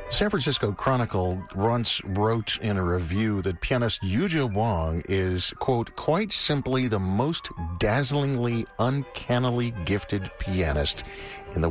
San Francisco Chronicle once wrote in a review that pianist Yuzha Wang is, quote, quite simply the most dazzlingly, uncannily gifted pianist in the